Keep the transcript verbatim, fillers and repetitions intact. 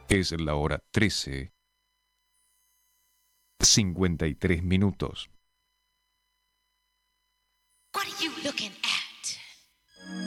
Es la hora trece, cincuenta y tres minutos. What are you looking at?